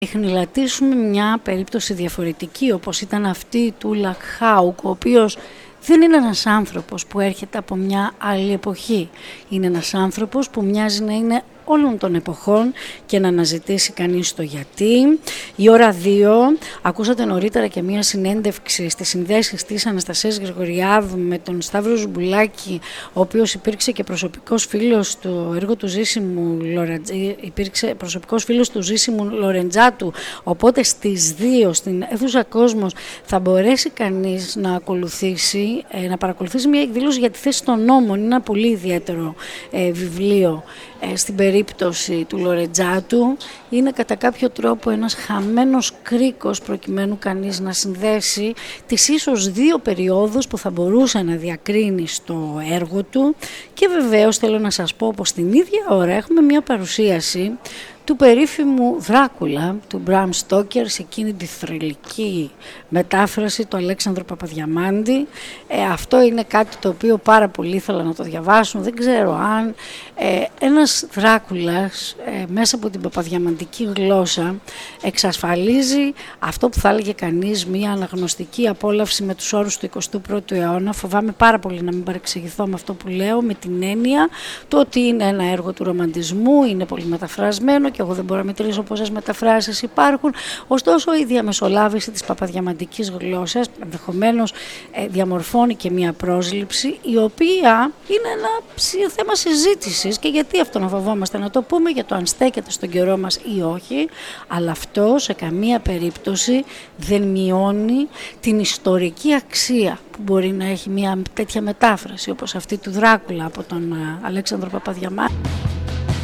Χνηλατήσουμε μια περίπτωση διαφορετική, όπως ήταν αυτή του Λακχάουκ, ο οποίος δεν είναι ένας άνθρωπος που έρχεται από μια άλλη εποχή. Είναι ένας άνθρωπος που μοιάζει να είναι όλων των εποχών και να αναζητήσει κανείς το γιατί. Η ώρα 2, ακούσατε νωρίτερα και μία συνέντευξη στις συνδέσεις της Αναστασίας Γρηγοριάδου με τον Σταύρο Ζουμπουλάκη, ο οποίος υπήρξε και προσωπικός φίλος του έργου του Ζήσιμου Λορεντζάτου, οπότε στις 2 στην αίθουσα Κόσμος θα μπορέσει κανείς να ακολουθήσει, να παρακολουθήσει μια εκδήλωση για τη θέση των νόμων. Είναι ένα πολύ ιδιαίτερο βιβλίο. Στην περίπτωση του Λορεντζάτου είναι κατά κάποιο τρόπο ένας χαμένος κρίκος προκειμένου κανείς να συνδέσει τις ίσως δύο περιόδους που θα μπορούσε να διακρίνει στο έργο του. Και βεβαίως θέλω να σας πω πως την ίδια ώρα έχουμε μια παρουσίαση του περίφημου Δράκουλα του Μπραμ Στόκερ σε εκείνη τη θρυλική μετάφραση του Αλέξανδρου Παπαδιαμάντη. Αυτό είναι κάτι το οποίο πάρα πολύ ήθελα να το διαβάσουν, δεν ξέρω αν. Ένας Δράκουλας μέσα από την παπαδιαμαντική γλώσσα εξασφαλίζει αυτό που θα έλεγε κανείς μια αναγνωστική απόλαυση με τους όρους του 21ου αιώνα. Φοβάμαι πάρα πολύ να μην παρεξηγηθώ με αυτό που λέω, με την έννοια το ότι είναι ένα έργο του ρομαντισμού, είναι πολύ μεταφρασμένο και εγώ δεν μπορώ να μετρήσω πόσες μεταφράσεις υπάρχουν. Ωστόσο η διαμεσολάβηση της παπαδιαμαντικής γλώσσας ενδεχομένως διαμορφώνει και μια πρόσληψη, η οποία είναι ένα θέμα συζήτησης. Και γιατί αυτό να φοβόμαστε να το πούμε, για το αν στέκεται στον καιρό μας ή όχι, αλλά αυτό σε καμία περίπτωση δεν μειώνει την ιστορική αξία που μπορεί να έχει μια τέτοια μετάφραση όπως αυτή του Δράκουλα από τον Αλέξανδρο Παπαδιαμάντη.